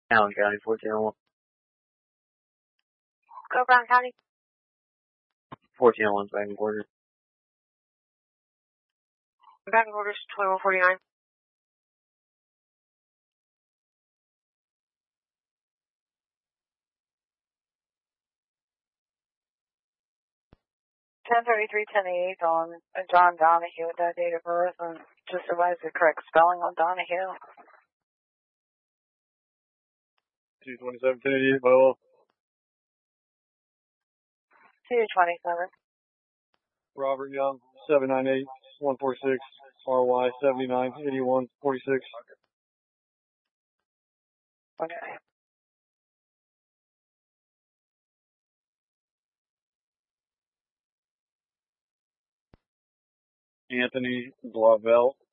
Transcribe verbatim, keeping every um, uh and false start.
Allen County, fourteen oh one. Go Brown County. fourteen oh one's back in quarters. Back in quarters, twenty-one forty-nine. ten thirty-three, ten eighty on John Donahue with that date of birth, and just advise the correct spelling on Donahue. two twenty-seven, ten eighty-eight, Bolo. two twenty-seven. Robert Young, seven nine eight, one four six, R Y, seventy-nine, eighty-one, forty-six. Okay. Anthony Blavel,